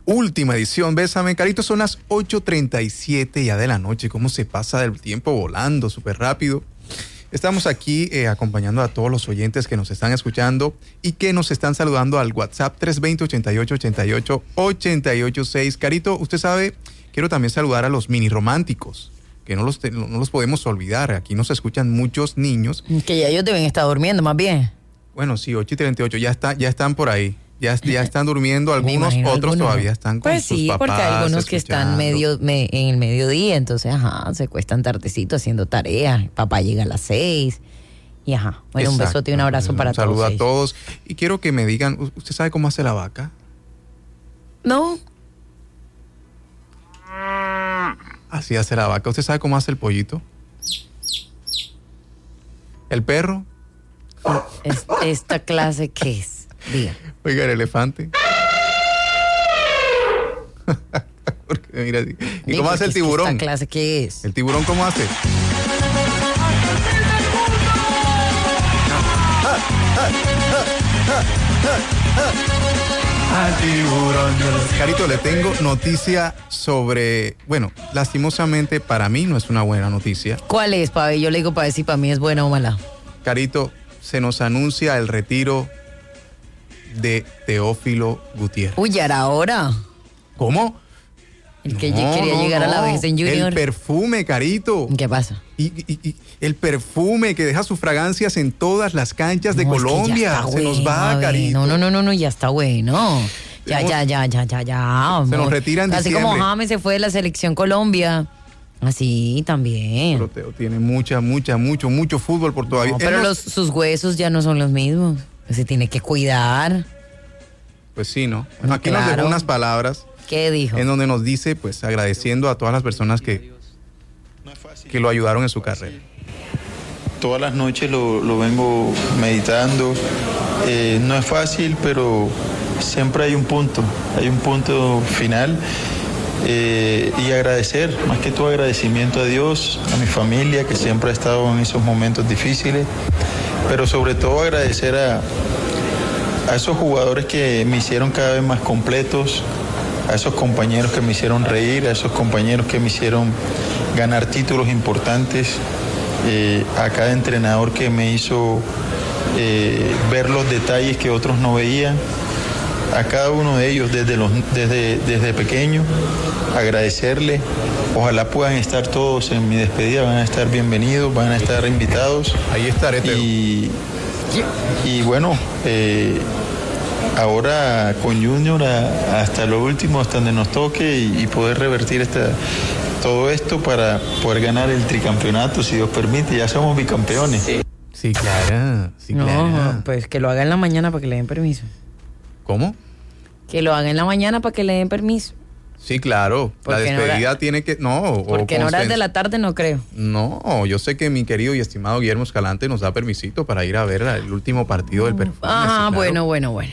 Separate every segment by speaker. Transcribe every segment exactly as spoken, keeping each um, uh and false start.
Speaker 1: última edición. Bésame, Carito, son las ocho treinta y siete ya de la noche. ¿Cómo se pasa el tiempo volando? Súper rápido. Estamos aquí eh, acompañando a todos los oyentes que nos están escuchando y que nos están saludando al WhatsApp tres dos cero, ochenta y ocho, ochenta y ocho, ochenta y ocho seis. Carito, usted sabe, quiero también saludar a los mini románticos, que no los, no los podemos olvidar. Aquí nos escuchan muchos niños.
Speaker 2: Que ya ellos deben estar durmiendo más bien.
Speaker 1: Bueno, sí, ocho y treinta y ocho, ya, está, ya están por ahí. Ya, ya están durmiendo algunos, otros algunos. Todavía están con
Speaker 2: pues
Speaker 1: sus
Speaker 2: sí,
Speaker 1: papás.
Speaker 2: Pues sí, porque hay algunos que
Speaker 1: escuchando.
Speaker 2: están medio me, en el mediodía, entonces, ajá, se cuestan tardecito haciendo tareas. Papá llega a las seis y ajá. Bueno, exacto. Un besote y un abrazo
Speaker 1: un
Speaker 2: para todos.
Speaker 1: Saludo a
Speaker 2: ellos.
Speaker 1: todos. Y quiero que me digan, ¿usted sabe cómo hace la vaca?
Speaker 2: No.
Speaker 1: Así hace la vaca. ¿Usted sabe cómo hace el pollito? ¿El perro?
Speaker 2: Es, ¿Esta clase qué es? Diga.
Speaker 1: Oiga, el elefante. Porque, mira, ¿y
Speaker 2: Diga,
Speaker 1: cómo hace el tiburón?
Speaker 2: ¿Esta clase qué es?
Speaker 1: ¿El tiburón cómo hace? Al tiburón. Carito, le tengo noticia sobre, bueno, lastimosamente para mí no es una buena noticia.
Speaker 2: ¿Cuál es, Pabe? Yo le digo para ver si para mí es buena o mala.
Speaker 1: Carito, se nos anuncia el retiro de Teófilo Gutiérrez.
Speaker 2: Uy, ¿ya era hora?
Speaker 1: ¿Cómo?
Speaker 2: El que no, quería no, llegar no. a la vez en Junior.
Speaker 1: El perfume, Carito.
Speaker 2: ¿Qué pasa?
Speaker 1: Y, y, y el perfume que deja sus fragancias en todas las canchas de no, Colombia.
Speaker 2: Es que
Speaker 1: se
Speaker 2: bueno,
Speaker 1: nos va, Carito.
Speaker 2: No, no, no, no, no, ya está bueno. Ya,
Speaker 1: Tenemos,
Speaker 2: ya, ya, ya, ya, ya.
Speaker 1: Se nos retiran en
Speaker 2: Así
Speaker 1: diciembre.
Speaker 2: como James se fue de la selección Colombia. Así también.
Speaker 1: Pero Teo tiene mucha, mucha, mucho, mucho fútbol por todavía.
Speaker 2: No, pero los, sus huesos ya no son los mismos. Se tiene que cuidar.
Speaker 1: Pues sí, ¿no? Bueno, aquí
Speaker 2: claro.
Speaker 1: nos dejó unas palabras.
Speaker 2: ¿Qué dijo?
Speaker 1: En donde nos dice, pues, agradeciendo a todas las personas que, que lo ayudaron en su carrera.
Speaker 3: Todas las noches lo, lo vengo meditando. Eh, no es fácil, pero siempre hay un punto, hay un punto final. Eh, y agradecer, más que todo agradecimiento a Dios, a mi familia que siempre ha estado en esos momentos difíciles, pero sobre todo agradecer a, a esos jugadores que me hicieron cada vez más completos, a esos compañeros que me hicieron reír, a esos compañeros que me hicieron ganar títulos importantes, eh, a cada entrenador que me hizo eh, ver los detalles que otros no veían, a cada uno de ellos desde, los, desde, desde pequeño, agradecerle. Ojalá puedan estar todos en mi despedida, van a estar bienvenidos, van a estar invitados.
Speaker 1: Ahí estaré, Teo.
Speaker 3: Y, y bueno, eh, ahora con Junior a, hasta lo último, hasta donde nos toque y, y poder revertir esta, todo esto para poder ganar el tricampeonato, si Dios permite. Ya somos bicampeones.
Speaker 1: Sí, sí claro. Sí,
Speaker 2: no,
Speaker 1: claro.
Speaker 2: Pues que lo haga en la mañana para que le den permiso.
Speaker 1: ¿Cómo?
Speaker 2: Que lo haga en la mañana para que le den permiso.
Speaker 1: Sí, claro. La despedida no era, tiene que... No.
Speaker 2: Porque en horas de la tarde no creo.
Speaker 1: No, yo sé que mi querido y estimado Guillermo Escalante nos da permisito para ir a ver el último partido del perfume.
Speaker 2: Ah, sí, claro. bueno, bueno, bueno.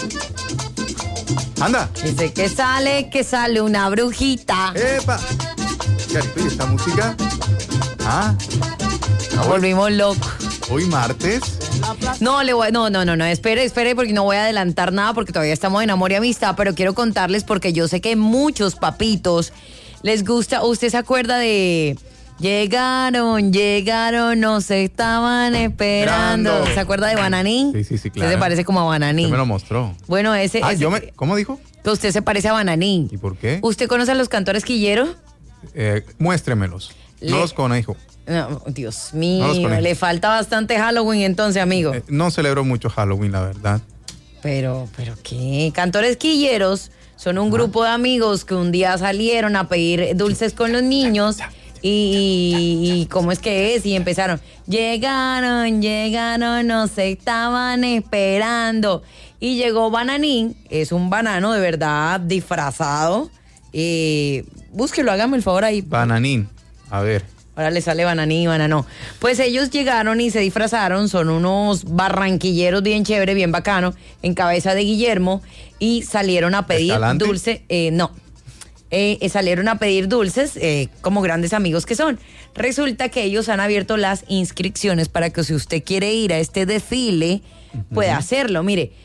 Speaker 1: Anda.
Speaker 2: Dice que sale, que sale una brujita.
Speaker 1: ¡Epa! Carito, ¿y esta música? Ah.
Speaker 2: Nos volvimos locos.
Speaker 1: Hoy martes.
Speaker 2: No, le voy, no, no, no, no, espere, espere, porque no voy a adelantar nada porque todavía estamos en amor y amistad, pero quiero contarles porque yo sé que muchos papitos les gusta. ¿Usted se acuerda de llegaron, llegaron, nos estaban esperando?
Speaker 1: Esperando.
Speaker 2: ¿Se acuerda de Bananín?
Speaker 1: Sí, sí, sí, claro.
Speaker 2: Usted se parece como a Bananín.
Speaker 1: Usted me lo mostró.
Speaker 2: Bueno, ese...
Speaker 1: Ah,
Speaker 2: ese
Speaker 1: yo me, ¿cómo dijo?
Speaker 2: Que usted se parece a Bananín.
Speaker 1: ¿Y por qué?
Speaker 2: ¿Usted conoce a los cantores quilleros?
Speaker 1: Eh, muéstremelos.
Speaker 2: Le...
Speaker 1: No los conozco.
Speaker 2: No, Dios mío, no le falta bastante Halloween entonces, amigo.
Speaker 1: Eh, no celebro mucho Halloween, la verdad.
Speaker 2: Pero, pero ¿qué? Cantores Quilleros son un grupo de amigos que un día salieron a pedir dulces con los niños y, y, y ¿cómo es que es? Y empezaron, llegaron, llegaron, nos estaban esperando. Y llegó Bananín, es un banano de verdad disfrazado. Eh, búsquelo, hágame el favor ahí.
Speaker 1: Bananín, a ver.
Speaker 2: Ahora le sale Bananín y Bananó. Pues ellos llegaron y se disfrazaron, son unos barranquilleros bien chévere, bien bacano, en cabeza de Guillermo, y salieron a pedir
Speaker 1: ¿Escalante?
Speaker 2: dulce, eh, no, eh, eh, salieron a pedir dulces, eh, como grandes amigos que son. Resulta que ellos han abierto las inscripciones para que si usted quiere ir a este desfile, uh-huh. pueda hacerlo. Mire,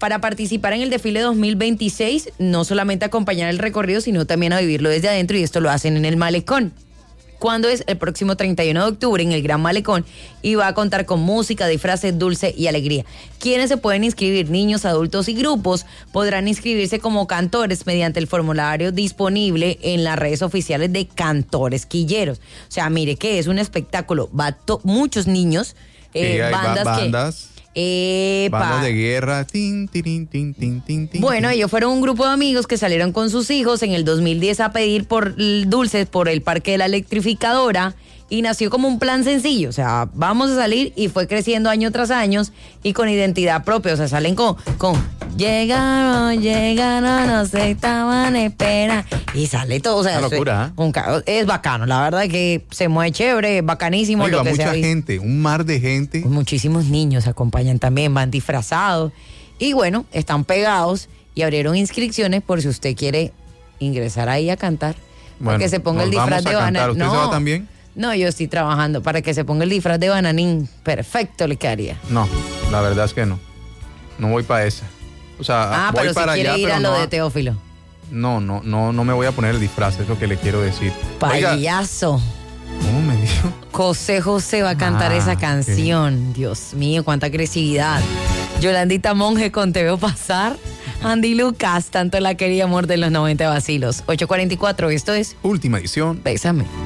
Speaker 2: Para participar en el desfile dos mil veintiséis, no solamente acompañar el recorrido, sino también a vivirlo desde adentro, y esto lo hacen en el Malecón. ¿Cuándo es? El próximo treinta y uno de octubre en el Gran Malecón, y va a contar con música, disfraces, dulce y alegría. ¿Quiénes se pueden inscribir? Niños, adultos y grupos podrán inscribirse como cantores mediante el formulario disponible en las redes oficiales de Cantores Quilleros. O sea, mire que es un espectáculo. Va to- muchos niños, eh,
Speaker 1: Sí, hay ba-
Speaker 2: bandas,
Speaker 1: bandas,
Speaker 2: que... Epa.
Speaker 1: bandas de guerra. Tin, tirin, tin, tin, tin, tin,
Speaker 2: Bueno,
Speaker 1: tin.
Speaker 2: ellos fueron un grupo de amigos que salieron con sus hijos en el dos mil diez a pedir por l- dulces por el Parque de la Electrificadora, y nació como un plan sencillo. O sea, vamos a salir, y fue creciendo año tras año y con identidad propia. O sea, salen con, con llegaron, llegaron, no se estaban espera, y sale todo. O sea,
Speaker 1: Una
Speaker 2: eso
Speaker 1: locura,
Speaker 2: es,
Speaker 1: ¿eh?
Speaker 2: un ca- es bacano. La verdad es que se mueve chévere, es bacanísimo.
Speaker 1: Oiga,
Speaker 2: lo que
Speaker 1: mucha
Speaker 2: se ha visto.
Speaker 1: gente, un mar de gente.
Speaker 2: Muchísimos niños acompañan también, van disfrazados. Y bueno, están pegados y abrieron inscripciones por si usted quiere ingresar ahí a cantar. Para
Speaker 1: Bueno,
Speaker 2: que se ponga el
Speaker 1: nos
Speaker 2: disfraz
Speaker 1: vamos a
Speaker 2: de
Speaker 1: cantar.
Speaker 2: bananín.
Speaker 1: ¿Usted se va también?
Speaker 2: No, yo estoy trabajando. Para que se ponga el disfraz de bananín, perfecto le quedaría.
Speaker 1: No, la verdad es que no. No voy para esa. O sea,
Speaker 2: Ah,
Speaker 1: voy
Speaker 2: pero si
Speaker 1: para
Speaker 2: quiere
Speaker 1: allá,
Speaker 2: ir
Speaker 1: pero
Speaker 2: a lo
Speaker 1: no,
Speaker 2: de Teófilo.
Speaker 1: no, no, no, no me voy a poner el disfraz, es lo que le quiero decir. Oiga,
Speaker 2: Payaso.
Speaker 1: ¿cómo me dijo?
Speaker 2: José José va a cantar
Speaker 1: Ah,
Speaker 2: esa
Speaker 1: ok.
Speaker 2: canción. Dios mío, cuánta agresividad. Yolandita Monge con Te Veo Pasar. Andy Lucas, tanto la quería amor de los noventa vacilos. ocho cuarenta y cuatro, esto es
Speaker 1: Última edición.
Speaker 2: Bésame.